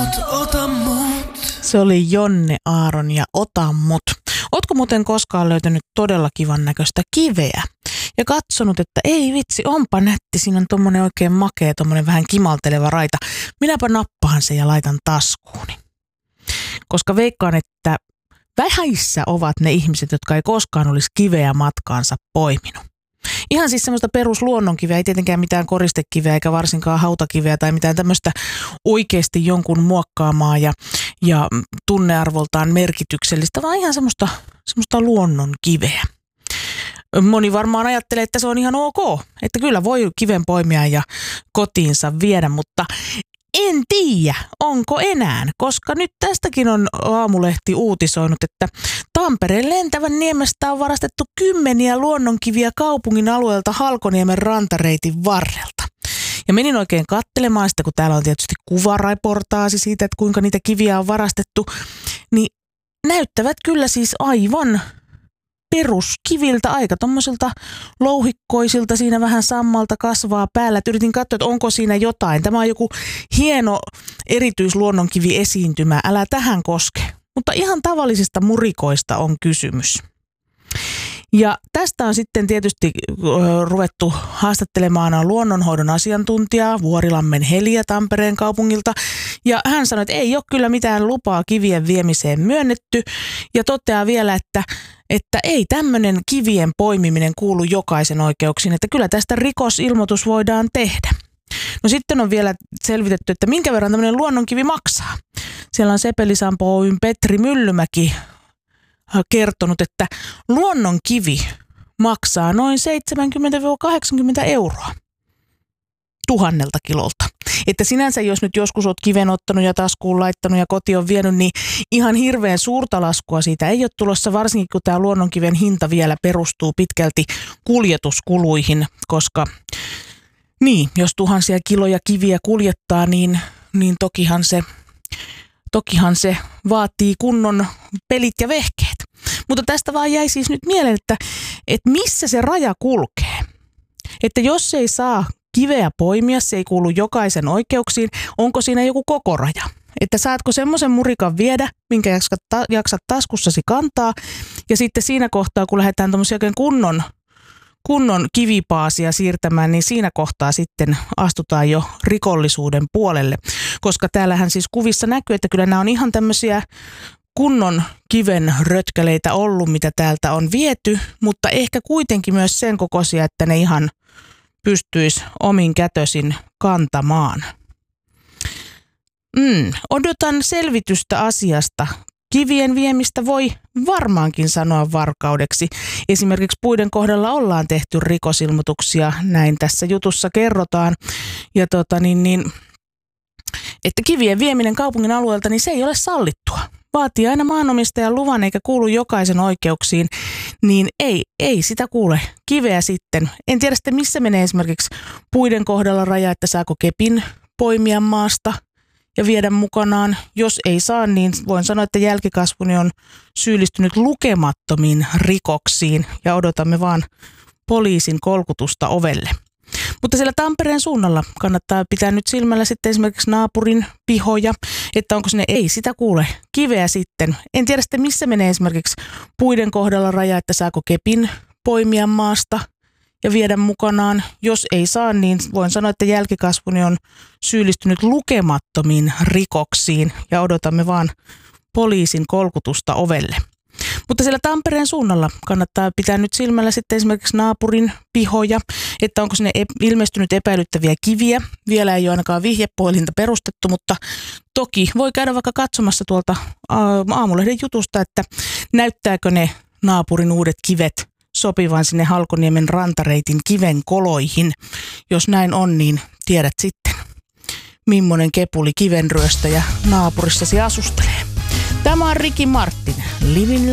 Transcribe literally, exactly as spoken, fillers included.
ota mut. Se oli Jonne Aaron ja Ota mut. Ootko muuten koskaan löytänyt todella kivan näköistä kiveä ja katsonut, että ei vitsi, onpa nätti, siinä on tommonen oikein makea, tommonen vähän kimalteleva raita. Minäpä nappahan sen ja laitan taskuuni. Koska veikkaan, että vähäissä ovat ne ihmiset, jotka ei koskaan olisi kiveä matkaansa poiminut. Ihan siis semmoista perusluonnonkiveä, ei tietenkään mitään koristekiveä eikä varsinkaan hautakiveä tai mitään tämmöistä oikeasti jonkun muokkaamaa ja, ja tunnearvoltaan merkityksellistä, vaan ihan semmoista, semmoista luonnonkiveä. Moni varmaan ajattelee, että se on ihan ok, että kyllä voi kiven poimia ja kotiinsa viedä, mutta en tiedä, onko enää, koska nyt tästäkin on Aamulehti uutisoinut, että Tampereen Lentävän niemestä on varastettu kymmeniä luonnonkiviä kaupungin alueelta Halkoniemen rantareitin varrelta. Ja menin oikein katselemaan sitä, kun täällä on tietysti kuvaraportaasi siitä, että kuinka niitä kiviä on varastettu, niin näyttävät kyllä siis aivan peruskiviltä, aika tommosilta louhikkoisilta, siinä vähän sammalta kasvaa päällä. Et yritin katsoa, että onko siinä jotain. Tämä on joku hieno erityisluonnonkivi-esiintymä, älä tähän koske. Mutta ihan tavallisista murikoista on kysymys. Ja tästä on sitten tietysti ö, ruvettu haastattelemaan luonnonhoidon asiantuntijaa Vuorilammen Heliä Tampereen kaupungilta. Ja hän sanoi, että ei ole kyllä mitään lupaa kivien viemiseen myönnetty. Ja toteaa vielä, että, että ei tämmöinen kivien poimiminen kuulu jokaisen oikeuksiin, että kyllä tästä rikosilmoitus voidaan tehdä. No sitten on vielä selvitetty, että minkä verran tämmöinen luonnonkivi maksaa. Siellä on Sepelisampo Oyn Petri Myllymäki kertonut, että luonnonkivi maksaa noin seitsemänkymmentä kahdeksankymmentä euroa tuhannelta kilolta. Että sinänsä, jos nyt joskus olet kiven ottanut ja taskuun laittanut ja koti on vienyt, niin ihan hirveän suurta laskua siitä ei ole tulossa, varsinkin kun tämä luonnonkiven hinta vielä perustuu pitkälti kuljetuskuluihin, koska niin, jos tuhansia kiloja kiviä kuljettaa, niin, niin tokihan se Tokihan se vaatii kunnon pelit ja vehkeet. Mutta tästä vaan jäi siis nyt mieleen, että, että missä se raja kulkee. Että jos ei saa kiveä poimia, se ei kuulu jokaisen oikeuksiin, onko siinä joku koko raja? Että saatko semmoisen murikan viedä, minkä jaksat, jaksat taskussasi kantaa, ja sitten siinä kohtaa, kun lähdetään tommosia oikein kunnon kunnon kivipaasia siirtämään, niin siinä kohtaa sitten astutaan jo rikollisuuden puolelle. Koska täällähän siis kuvissa näkyy, että kyllä nämä on ihan tämmöisiä kunnon kiven rötkäleitä ollut, mitä täältä on viety, mutta ehkä kuitenkin myös sen kokoisia, että ne ihan pystyisi omin kätösin kantamaan. Mm, odotan selvitystä asiasta. Kivien viemistä voi varmaankin sanoa varkaudeksi. Esimerkiksi puiden kohdalla ollaan tehty rikosilmoituksia, näin tässä jutussa kerrotaan. Ja tota niin, niin, että kivien vieminen kaupungin alueelta, niin se ei ole sallittua. Vaatii aina maanomistajan luvan eikä kuulu jokaisen oikeuksiin, niin ei, ei sitä kuule. Kiveä sitten. En tiedä sitten, missä menee esimerkiksi puiden kohdalla raja, että saako kepin poimia maasta ja viedä mukanaan. Jos ei saa, niin voin sanoa, että jälkikasvuni on syyllistynyt lukemattomiin rikoksiin ja odotamme vaan poliisin kolkutusta ovelle. Mutta siellä Tampereen suunnalla kannattaa pitää nyt silmällä sitten esimerkiksi naapurin pihoja, että onko sinne, ei sitä kuule, kiveä sitten. En tiedä sitten, missä menee esimerkiksi puiden kohdalla raja, että saako kepin poimia maasta ja viedä mukanaan. Jos ei saa, niin voin sanoa, että jälkikasvuni on syyllistynyt lukemattomiin rikoksiin ja odotamme vaan poliisin kolkutusta ovelle. Mutta siellä Tampereen suunnalla kannattaa pitää nyt silmällä sitten esimerkiksi naapurin pihoja, että onko sinne ilmestynyt epäilyttäviä kiviä. Vielä ei ole ainakaan vihjepuhelinta perustettu, mutta toki voi käydä vaikka katsomassa tuolta Aamulehden jutusta, että näyttääkö ne naapurin uudet kivet sopivan sinne Halkoniemen rantareitin kiven koloihin. Jos näin on, niin tiedät sitten, millainen kepuli kivenryöstäjä naapurissasi asustelee. Tämä on Ricky Martin, Livin